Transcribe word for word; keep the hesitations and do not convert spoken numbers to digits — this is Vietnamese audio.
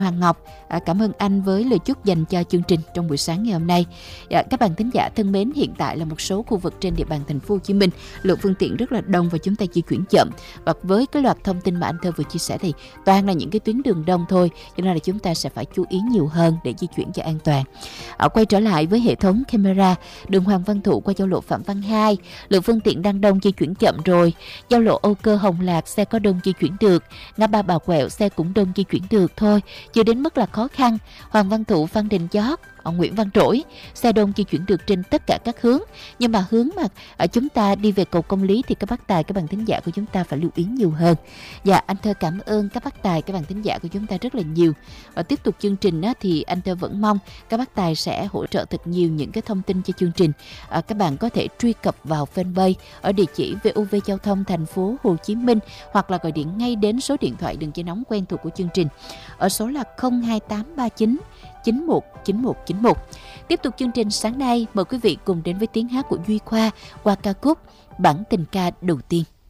Hoàng Ngọc, à, cảm ơn anh với lời chúc dành cho chương trình trong buổi sáng ngày hôm nay. À, các bạn thính giả thân mến, hiện tại là một số khu vực trên địa bàn thành phố Hồ Chí Minh lượng phương tiện rất là đông và chúng ta di chuyển chậm. Và với cái loạt thông tin mà anh Thơ vừa chia sẻ thì toàn là những cái tuyến đường đông thôi, cho nên là chúng ta sẽ phải chú ý nhiều hơn để di chuyển cho an toàn. À, quay trở lại với hệ thống camera, đường Hoàng Văn Thụ qua giao lộ Phạm Văn Hai, lượng phương tiện đang đông di chuyển chậm rồi. Giao lộ Âu Cơ Hồng Lạc xe có đông di chuyển được, ngã ba Bà Quẹo xe cũng đông di chuyển được thôi, chưa đến mức là khó khăn. Hoàng Văn Thụ, Phan Đình Giót, ở Nguyễn Văn Trỗi xe đông di chuyển được trên tất cả các hướng, nhưng mà hướng mà ở chúng ta đi về cầu Công Lý thì các bác tài, các bạn thính giả của chúng ta phải lưu ý nhiều hơn. Dạ, anh Thơ cảm ơn các bác tài, các bạn thính giả của chúng ta rất là nhiều. Và tiếp tục chương trình á, thì anh Thơ vẫn mong các bác tài sẽ hỗ trợ thật nhiều những cái thông tin cho chương trình. À, các bạn có thể truy cập vào fanpage ở địa chỉ vê o vê Giao thông Thành phố Hồ Chí Minh, hoặc là gọi điện ngay đến số điện thoại đường dây nóng quen thuộc của chương trình ở số là không hai tám ba chín chín một chín một chín một. Tiếp tục chương trình sáng nay, mời quý vị cùng đến với tiếng hát của Duy Khoa qua ca khúc Bản tình ca đầu tiên.